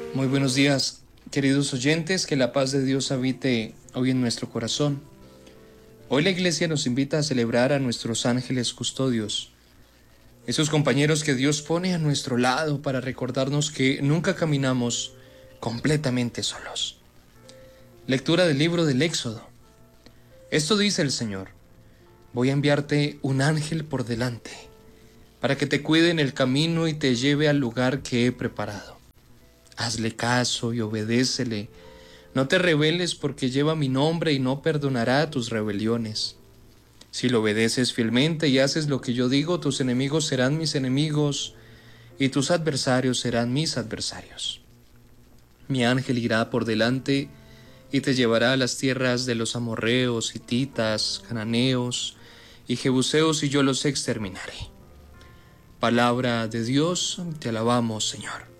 Muy buenos días, queridos oyentes, que la paz de Dios habite hoy en nuestro corazón. Hoy la Iglesia nos invita a celebrar a nuestros ángeles custodios, esos compañeros que Dios pone a nuestro lado para recordarnos que nunca caminamos completamente solos. Lectura del libro del Éxodo. Esto dice el Señor: voy a enviarte un ángel por delante, para que te cuide en el camino y te lleve al lugar que he preparado. Hazle caso y obedécele. No te rebeles, porque lleva mi nombre y no perdonará tus rebeliones. Si lo obedeces fielmente y haces lo que yo digo, tus enemigos serán mis enemigos y tus adversarios serán mis adversarios. Mi ángel irá por delante y te llevará a las tierras de los amorreos, hititas, cananeos y jebuseos, y yo los exterminaré. Palabra de Dios, te alabamos, Señor.